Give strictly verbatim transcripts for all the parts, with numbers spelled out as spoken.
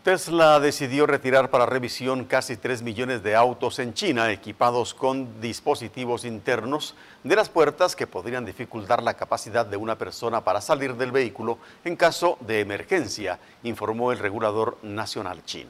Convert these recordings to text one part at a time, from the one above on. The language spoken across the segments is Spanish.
Tesla decidió retirar para revisión casi tres millones de autos en China equipados con dispositivos internos de las puertas que podrían dificultar la capacidad de una persona para salir del vehículo en caso de emergencia, informó el regulador nacional chino.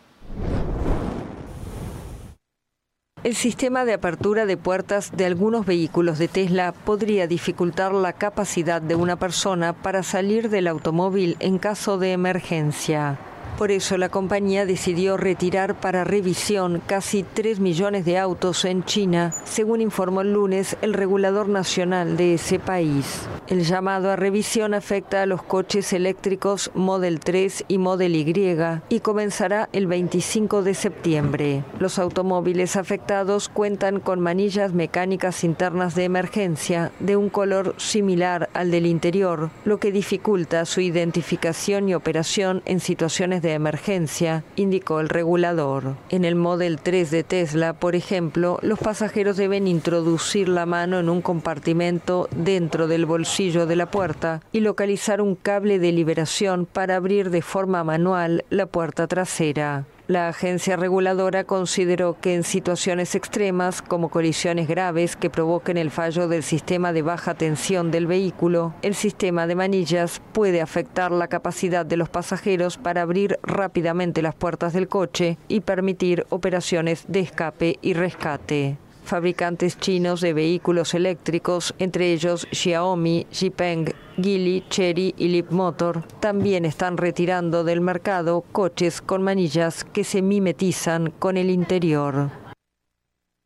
El sistema de apertura de puertas de algunos vehículos de Tesla podría dificultar la capacidad de una persona para salir del automóvil en caso de emergencia. Por eso la compañía decidió retirar para revisión casi tres millones de autos en China, según informó el lunes el regulador nacional de ese país. El llamado a revisión afecta a los coches eléctricos Model tres y Model Y y comenzará el veinticinco de septiembre. Los automóviles afectados cuentan con manillas mecánicas internas de emergencia de un color similar al del interior, lo que dificulta su identificación y operación en situaciones de emergencia, indicó el regulador. En el Model tres de Tesla, por ejemplo, los pasajeros deben introducir la mano en un compartimento dentro del bolsillo de la puerta y localizar un cable de liberación para abrir de forma manual la puerta trasera. La agencia reguladora consideró que en situaciones extremas, como colisiones graves que provoquen el fallo del sistema de baja tensión del vehículo, el sistema de manillas puede afectar la capacidad de los pasajeros para abrir rápidamente las puertas del coche y permitir operaciones de escape y rescate. Fabricantes chinos de vehículos eléctricos, entre ellos Xiaomi, Xpeng, Geely, Chery y Leapmotor, también están retirando del mercado coches con manillas que se mimetizan con el interior.